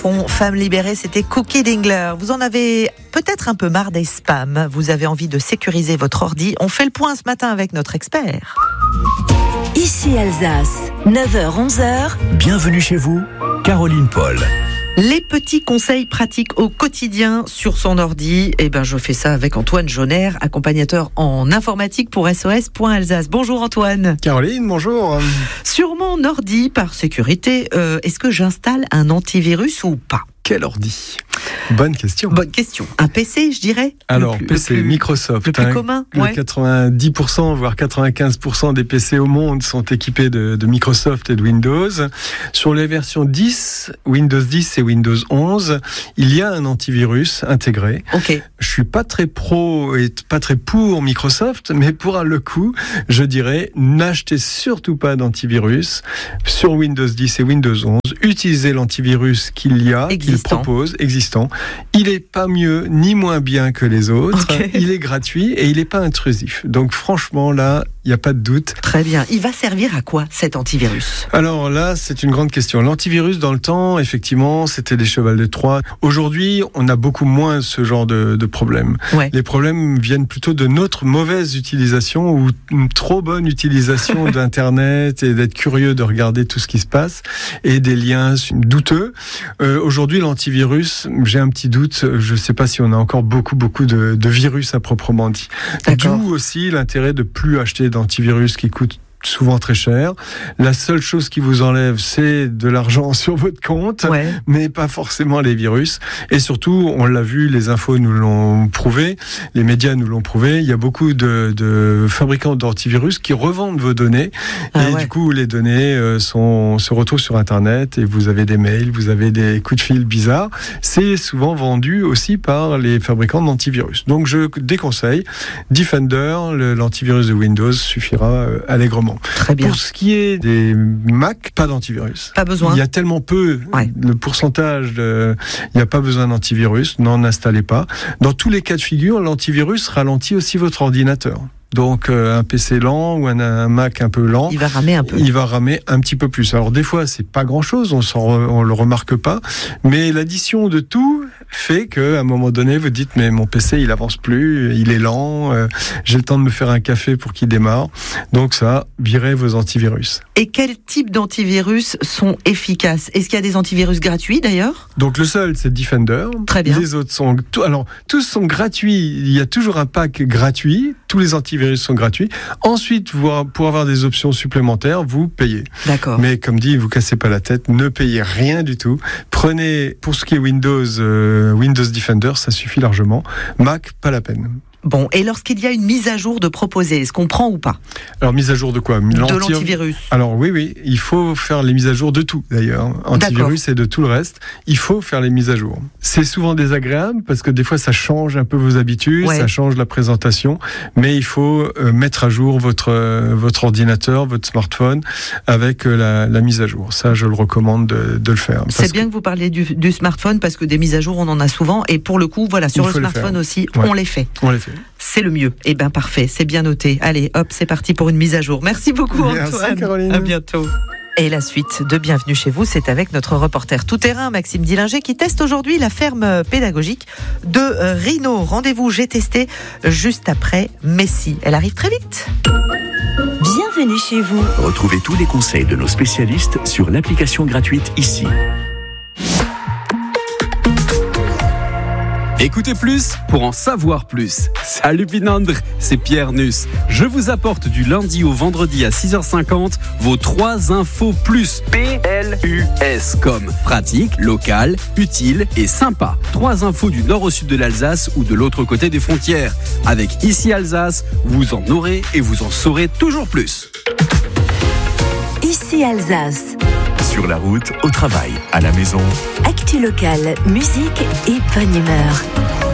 Japon, Femme libérée, c'était Cookie Dingler. Vous en avez peut-être un peu marre des spams. Vous avez envie de sécuriser votre ordi. On fait le point ce matin avec notre expert. Ici Alsace, 9h-11h. Bienvenue chez vous, Caroline Paul. Les petits conseils pratiques au quotidien sur son ordi. Je fais ça avec Antoine Jonner, accompagnateur en informatique pour SOS.Alsace. Bonjour Antoine. Caroline, bonjour. Sur mon ordi, par sécurité, est-ce que j'installe un antivirus ou pas ? Quel ordi ? Bonne question. Bonne question. Un PC, je dirais ? Alors, PC Microsoft. Le plus commun, ouais. 90%, voire 95% des PC au monde sont équipés de Microsoft et de Windows. Sur les versions 10, Windows 10 et Windows 11, il y a un antivirus intégré. Ok. Je suis pas très pro et pas très pour Microsoft, mais pour le coup, je dirais, n'achetez surtout pas d'antivirus sur Windows 10 et Windows 11. Utilisez l'antivirus qu'il y a, qu'il propose, existant. Il est pas mieux ni moins bien que les autres. Okay. Il est gratuit et il est pas intrusif. Donc franchement, là, il n'y a pas de doute. Très bien. Il va servir à quoi, cet antivirus ? Alors là, c'est une grande question. L'antivirus, dans le temps, effectivement, c'était des chevals de Troie. Aujourd'hui, on a beaucoup moins ce genre de problèmes. Ouais. Les problèmes viennent plutôt de notre mauvaise utilisation ou une trop bonne utilisation d'Internet et d'être curieux de regarder tout ce qui se passe et des liens douteux. Aujourd'hui, l'antivirus, j'ai un petit doute. Je ne sais pas si on a encore beaucoup de virus à proprement dit. D'où aussi l'intérêt de plus acheter d'antivirus qui coûtent souvent très cher. La seule chose qui vous enlève, c'est de l'argent sur votre compte, mais pas forcément les virus. Et surtout, on l'a vu, les infos nous l'ont prouvé, les médias nous l'ont prouvé, il y a beaucoup de fabricants d'antivirus qui revendent vos données. Du coup, les données se retrouvent sur Internet et vous avez des mails, vous avez des coups de fil bizarres. C'est souvent vendu aussi par les fabricants d'antivirus. Donc, je déconseille. Defender, l'antivirus de Windows, suffira allègrement. Très bien. Pour ce qui est des Mac, pas d'antivirus. Pas besoin. Il y a tellement peu, le pourcentage, il n'y a pas besoin d'antivirus, n'en installez pas. Dans tous les cas de figure, l'antivirus ralentit aussi votre ordinateur. Donc un PC lent ou un Mac un peu lent, il va ramer un peu. Il va ramer un petit peu plus. Alors des fois c'est pas grand chose, on le remarque pas, mais l'addition de tout fait qu'à un moment donné vous dites mais mon PC il avance plus, il est lent, j'ai le temps de me faire un café pour qu'il démarre. Donc ça, virez vos antivirus. Et quel type d'antivirus sont efficaces ? Est-ce qu'il y a des antivirus gratuits d'ailleurs ? Donc le seul c'est Defender. Très bien. Les autres sont tous sont gratuits. Il y a toujours un pack gratuit. Tous les antivirus sont gratuits. Ensuite, pour avoir des options supplémentaires, vous payez. D'accord. Mais comme dit, vous cassez pas la tête, ne payez rien du tout. Prenez, pour ce qui est Windows Defender, ça suffit largement. Mac, pas la peine. Bon, et lorsqu'il y a une mise à jour de proposer, est-ce qu'on prend ou pas ? Alors, mise à jour de quoi ? De l'antivirus. Alors oui, il faut faire les mises à jour de tout, d'ailleurs. Antivirus et de tout le reste, il faut faire les mises à jour. C'est souvent désagréable, parce que des fois, ça change un peu vos habitudes, ça change la présentation, mais il faut mettre à jour votre ordinateur, votre smartphone, avec la mise à jour. Ça, je le recommande de le faire. C'est bien que vous parliez du smartphone, parce que des mises à jour, on en a souvent, et pour le coup, sur le smartphone aussi, on les fait. On les fait. C'est le mieux. Parfait, c'est bien noté. Allez, hop, c'est parti pour une mise à jour. Merci beaucoup, Antoine. Merci, Caroline. À bientôt. Et la suite de Bienvenue chez vous, c'est avec notre reporter tout-terrain, Maxime Dillinger, qui teste aujourd'hui la ferme pédagogique de Rhino. Rendez-vous, j'ai testé juste après Messi. Elle arrive très vite. Bienvenue chez vous. Retrouvez tous les conseils de nos spécialistes sur l'application gratuite Ici. Écoutez plus pour en savoir plus. Salut Pinandre, c'est Pierre Nuss. Je vous apporte du lundi au vendredi à 6h50 vos 3 infos plus. PLUS comme pratique, local, utile et sympa. 3 infos du nord au sud de l'Alsace ou de l'autre côté des frontières. Avec Ici Alsace, vous en aurez et vous en saurez toujours plus. Ici Alsace. Sur la route, au travail, à la maison. Actu locale, musique et bonne humeur.